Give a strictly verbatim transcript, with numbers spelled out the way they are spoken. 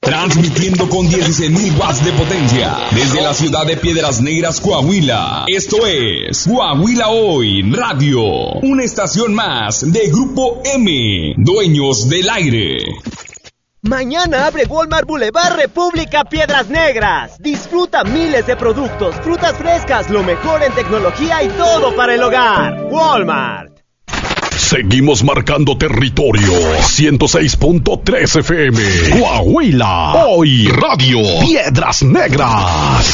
Transmitiendo con dieciséis mil watts de potencia desde la ciudad de Piedras Negras, Coahuila. Esto es Coahuila Hoy Radio, una estación más de Grupo M, dueños del aire. Mañana abre Walmart Boulevard República Piedras Negras. Disfruta miles de productos, frutas frescas, lo mejor en tecnología y todo para el hogar. Walmart. Seguimos marcando territorio. ciento seis punto tres F M. Coahuila Hoy Radio. Piedras Negras.